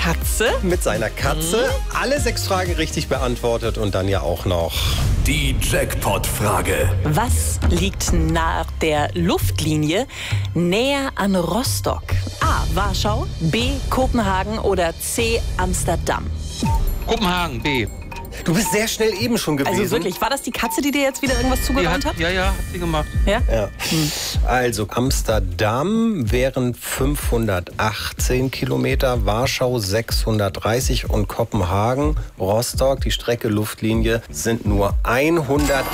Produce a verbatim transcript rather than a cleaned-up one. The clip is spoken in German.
Katze. Mit seiner Katze. Mhm. Alle sechs Fragen richtig beantwortet und dann ja auch noch die Jackpot-Frage. Was liegt nach der Luftlinie näher an Rostock? A. Warschau, B. Kopenhagen oder C. Amsterdam? Kopenhagen, B. Du bist sehr schnell eben schon gewesen. Also wirklich, war das die Katze, die dir jetzt wieder irgendwas zugewandt hat? Ja, ja, hat sie gemacht. Ja? Ja. Hm. Also Amsterdam wären fünfhundertachtzehn Kilometer, Warschau sechshundertdreißig und Kopenhagen, Rostock, die Strecke Luftlinie, sind nur hundert